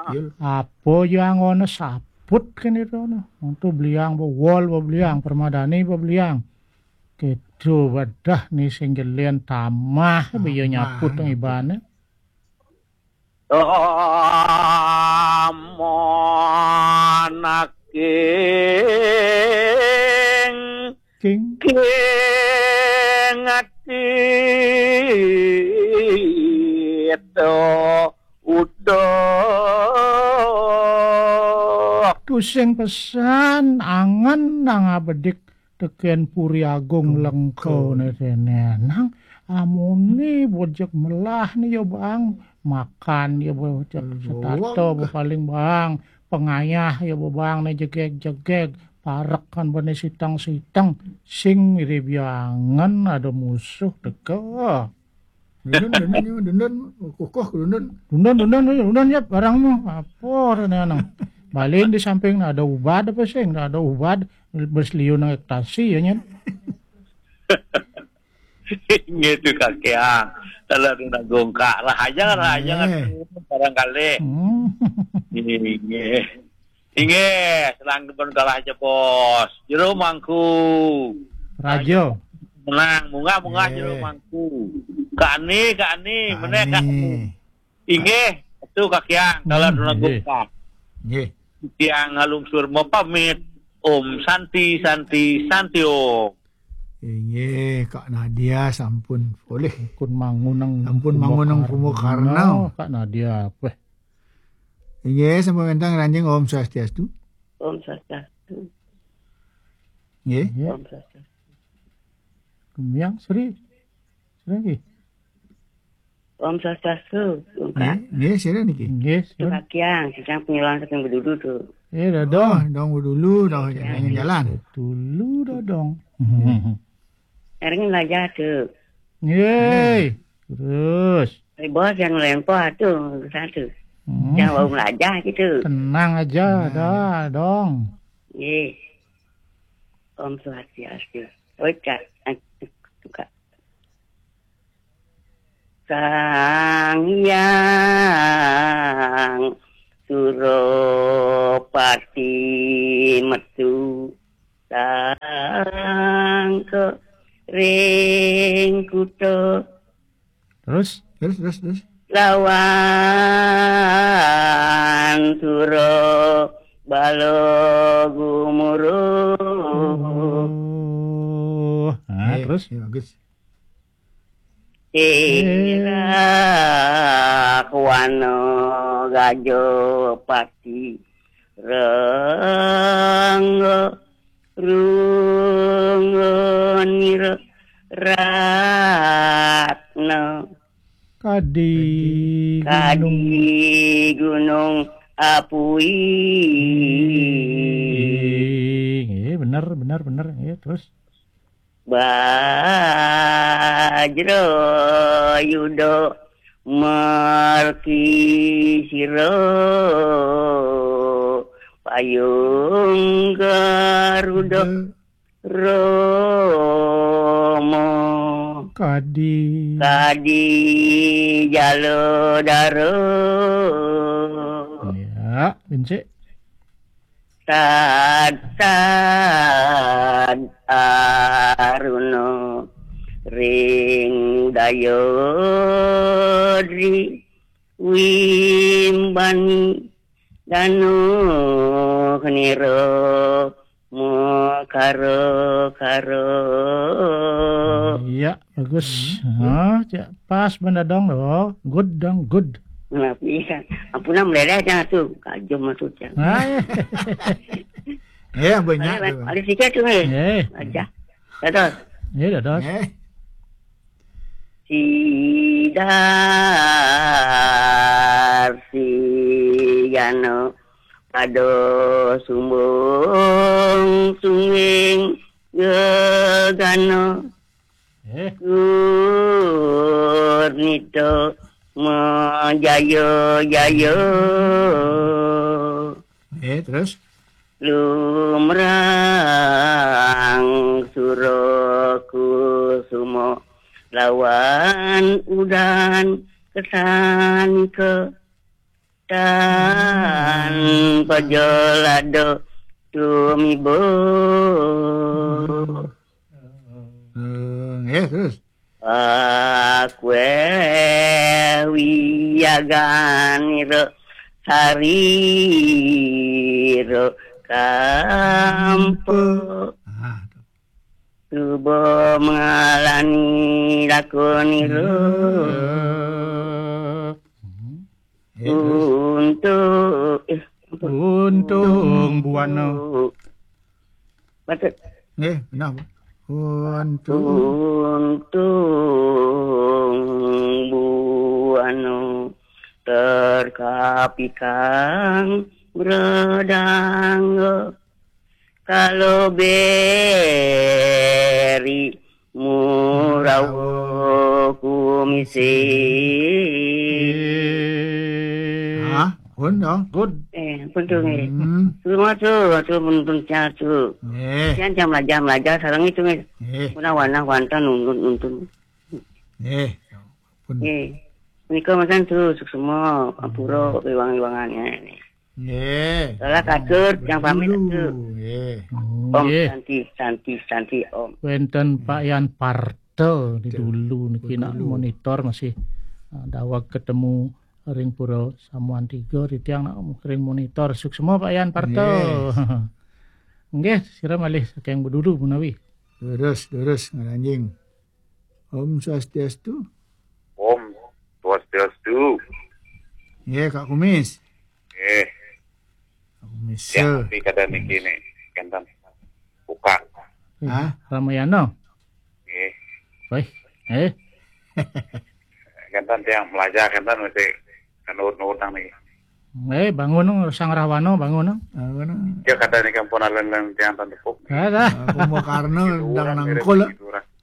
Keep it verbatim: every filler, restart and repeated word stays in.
Apa yang ono saput kan itu ono. Untuk beliang wol beliang permadani beliang. Gitu wadah nih sing gelian tamah biyo nyaput ng ibane. Monaking King king ati ito udo tusing pesan angan nang abedik teken Puri Agung lengko nesene nang amuni bojek melah nih yo bang makan ya bojek setato paling bang pengayah ya bang nih jegeg-jegeg parek kan bane sitang-sitang sing ribiangan ada musuh deka Dundun dundun dundun kukuh dundun dundun dundun dundun ya barangmu apa rene nang balin di samping ada ubad apa sing ada ubad berseliu nang ektasi ya nyen gitu kakek telah na gongka rahaja rahaja kan barangkali ini ini selang depan kalah aja bos jero mangku rajo menang munga munga jero mangku kani kani meneh kan inge itu kakek telah na gongka nggih tiang ngalungsur mau pamit Om Santi Santi Santio. Inge Kak Nadia sampun boleh kun mangunang sampun mangunang Pumukarna Kak Nadia apa inge sampun mentang ranjing Om Swastiastu Om Swastiastu nggih Om Swastiastu Kumyang Sri Sri Om Swastiastu nggih sira niki nggih Kakiang sedang pengilang sedang berduduk tuh eh dadong dong dulu dong jalan dulu dadong Ereng aja tuh. Yeay. Terus. Eh bos yang lempar tuh satu. Hmm. Jangan bawa belajar gitu. Tenang aja, dah dong. Ye. Om Swastiastu. Oke, suka. Sang Hyang Suropati metu sang ke ring kuto terus terus terus terus lawan suro balo gumuruh nah, terus ya bagus ira kuano gajo pati renggo rungonir ratna kadi kadi gunung apui eh benar benar benar ya terus bajro yudo marki siro payung garuda romo kadi kadi jalo daro ya bince tad tad aruno ring dayodri wimbani danu keniro mo karo karo iya bagus ah cak pas bener dong loh good dong good nah bisa ampun meleleh jangan tuh kajum maksudnya ya banyak ada sikit tuh eh aja dados ya dados sidar sigano pado sumbung sunging gegano eh gurnito majayo jayo eh terus lumrang suroku sumo lawan udan kesan ke tanpa jolado tumibo. Uh, nggih terus. Aku wiyaganiro hariro kampo Ah, tubo mengalani lakoniro nggih terus. untuk eh, Untung buana. Patut Nggih, benar. Bu. Untuk untung buano terkapikang berdanggo kalau beri murawo kumisi ah, pun dong. Good. eh puntung eh Hmm. semua tu tu puntung tu Nggih, Sian jam belajar belajar sarang itu eh nggih, Puna warna wanta nuntun nuntun nggih. Pun. eh Nika macam tu semua ampuro iwang-iwangannya ini. Nggih. Soalnya kadur yang pamit Dulu. tu. Nggih. Om Nggih. Santi, Santi, Santi Om. Wenten Pak Yan Parto di dulu niki nak Dulu. monitor masih uh, dawag ketemu ring pura Samuan tiga di tiang nak ring monitor suk semua Pak Yan Parto. Nggih, sira malih saking bedulu menawi. Terus, terus ngaranjing. Om Swastiastu. Om Swastiastu. Nggih, Kak Kumis. Eh, Kak Kumis. ya tapi kada niki nih, kantan buka. Ah, Ramayana. Eh, Baik. Eh, kantan tiang belajar kantan mesti kanur-nur nang nih. eh bangun nang sang Rawano bangun nang. apa na? Ya kada nih kampung alan-alan tiang tan tepuk. Ada. Aku mau karena ndang nangkol. Orang